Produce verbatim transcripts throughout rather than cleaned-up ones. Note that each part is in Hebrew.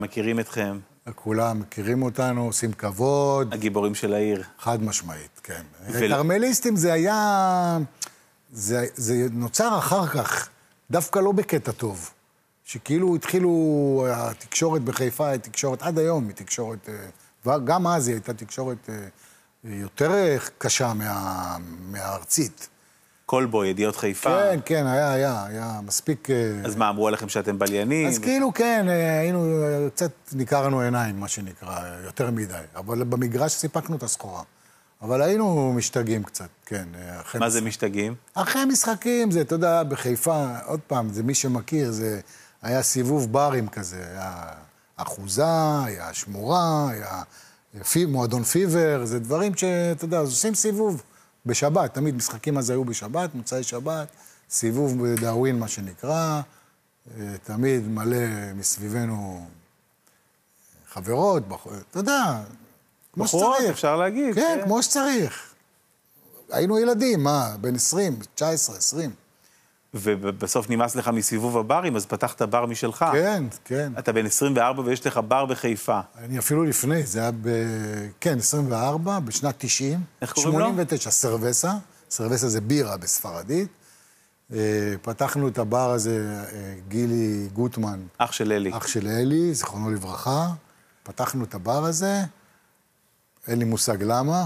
מכירים אתכם. כולם מכירים אותנו, עושים כבוד. הגיבורים של העיר. חד משמעית, כן. ו... כרמליסטים זה היה... זה, זה נוצר אחר כך, דווקא לא בקטע טוב. שכאילו התחילו, התקשורת בחיפה היא תקשורת, עד היום היא תקשורת, וגם אז היא הייתה תקשורת יותר קשה מה, מהארצית. קולבו, ידיעות חיפה. כן, כן, היה, היה, היה מספיק... אז מה, אמרו עליכם שאתם בליינים? אז כאילו, כן, היינו, קצת ניכרנו עיניים, מה שנקרא, יותר מדי. אבל במגרש סיפקנו את הסחורה. אבל היינו משתגעים קצת, כן. מה זה משתגעים? אחרי משחקים, זה, אתה יודע, בחיפה, עוד פעם, זה מי שמכיר, זה היה סיבוב ברים כזה, היה אחוזה, היה שמורה, היה פי, מועדון פיבר, זה דברים שאתה יודע, אז עושים סיבוב. בשבת, תמיד משחקים אז היו בשבת, מוצאי שבת, סיבוב בדאווין, מה שנקרא, תמיד מלא מסביבנו חברות, בחור, אתה יודע, כמו בחורות, שצריך. אפשר להגיד. כן, כן, כמו שצריך. היינו ילדים, מה, בין עשרים, תשע עשרה, עשרים. ובסוף נמאס לך מסיבוב הברים, אז פתחת בר משלך. כן, כן. אתה בן עשרים וארבע ויש לך בר בחיפה. אני אפילו לפני, זה היה ב... כן, עשרים וארבע, בשנת תשעים. איך קוראים לו? שמונים ותשע, סרבסה. סרבסה זה בירה בספרדית. פתחנו את הבר הזה, גילי גוטמן. אח של אלי. אח של אלי, זכרונו לברכה. פתחנו את הבר הזה. אין לי מושג למה.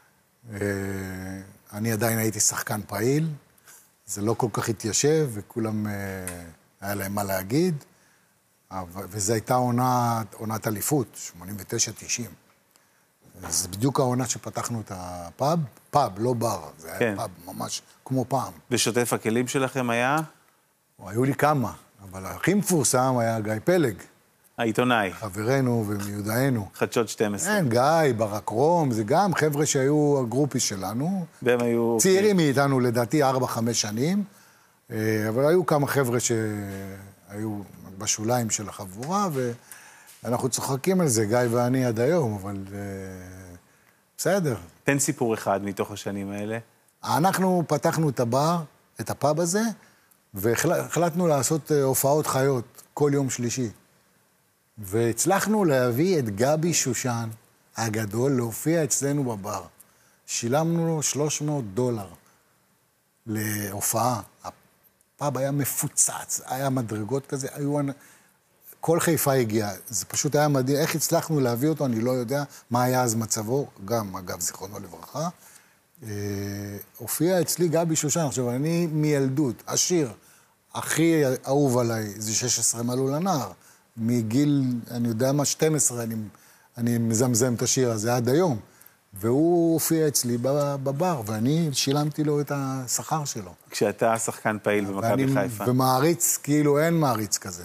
אני עדיין הייתי שחקן פעיל. זה לא כל כך התיישב, וכולם, היה להם מה להגיד. וזו הייתה עונה, עונת אליפות, שמונים ותשע תשעים. זה בדיוק העונה שפתחנו את הפאב. פאב, לא בר. זה היה כן. פאב ממש כמו פעם. ושוטף הכלים שלכם היה? היו לי כמה, אבל הכי מפורסם היה גיא פלג. העיתונאי. חברנו ומיודענו. חדשות שתים עשרה. כן, גיא, ברק רום, זה גם חבר'ה שהיו הגרופי שלנו. והם היו... צעירים מאיתנו, לדעתי, ארבע, חמש שנים. אבל היו כמה חבר'ה שהיו בשוליים של החבורה, ואנחנו צוחקים על זה, גיא ואני עד היום, אבל בסדר. תן סיפור אחד מתוך השנים האלה. אנחנו פתחנו את הבר, את הפאב הזה, והחלטנו לעשות הופעות חיות כל יום שלישי. והצלחנו להביא את גבי שושן הגדול להופיע אצלנו בבר. שילמנו לו שלוש מאות דולר להופעה. הפאב היה מפוצץ, היה מדרגות כזה, היו... כל חיפה הגיע, זה פשוט היה מדהים. איך הצלחנו להביא אותו, אני לא יודע מה היה אז מצבו, גם, אגב, זיכרונו לברכה. אה, הופיע אצלי גבי שושן. עכשיו, אני מילדות, השיר הכי אהוב עליי, זה שש עשרה מלאו לנער. מגיל, אני יודע מה, שתים עשרה, אני, אני מזמזם את השיר הזה עד היום. והוא הופיע אצלי בבר, ואני שילמתי לו את השכר שלו. כשאתה שחקן פעיל במכבי חיפה. ומעריץ, כאילו אין מעריץ כזה.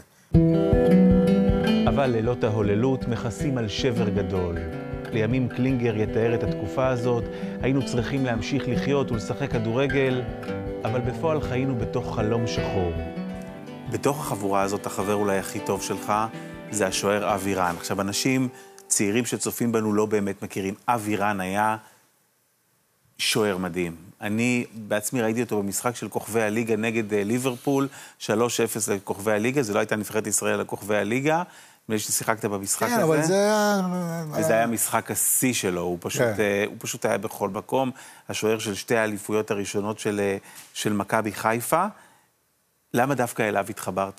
אבל לילות ההוללות מכסים על שבר גדול. לימים קלינגר יתאר את התקופה הזאת, היינו צריכים להמשיך לחיות ולשחק כדורגל, אבל בפועל חיינו בתוך חלום שחור. בתוך החבורה הזאת, החבר אולי הכי טוב שלך, זה השוער אבי רן. עכשיו, אנשים צעירים שצופים בנו לא באמת מכירים. אבי רן היה שוער מדהים. אני בעצמי ראיתי אותו במשחק של כוכבי הליגה נגד ליברפול, שלוש אפס לכוכבי הליגה, זה לא הייתה נבחרת ישראל לכוכבי הליגה, נדמה לי ששיחקת במשחק הזה. כן, אבל זה היה... וזה היה משחק השיא שלו, הוא פשוט, הוא פשוט היה בכל מקום, השוער של שתי האליפויות הראשונות של, של מכבי חיפה. למה דווקא אליו התחברת?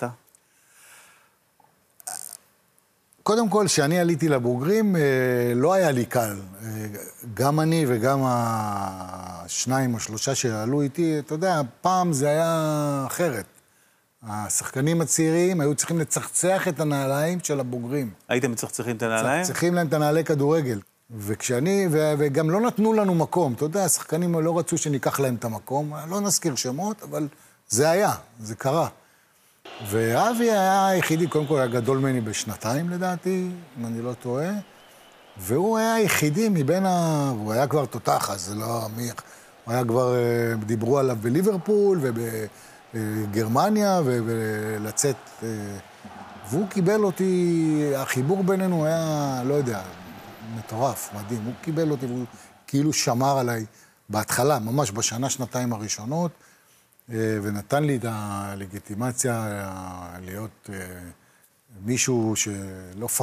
קודם כל, כשאני עליתי לבוגרים, לא היה לי קל. גם אני וגם השניים או שלושה שעלו איתי, אתה יודע, פעם זה היה אחרת. השחקנים הצעירים היו צריכים לצחצח את הנעליים של הבוגרים. הייתם מצחצחים את הנעליים? צחצחים להם את הנעלי כדורגל. וכשאני, וגם לא נתנו לנו מקום, אתה יודע, השחקנים לא רצו שניקח להם את המקום, לא נזכיר שמות, אבל זה היה, זה קרה. ואבי היה היחידי, קודם כל היה גדול ממני בשנתיים לדעתי, אם אני לא טועה, והוא היה היחידי מבין ה... הוא היה כבר תותח, אז זה לא אמיך. הוא היה כבר, דיברו עליו בליברפול ובגרמניה, ולצאת... והוא קיבל אותי, החיבור בינינו היה, לא יודע, מטורף, מדהים. הוא קיבל אותי, והוא כאילו שמר עליי בהתחלה, ממש בשנה, שנתיים הראשונות, ונתן לי את הלגיטימציה להיות מישהו שלא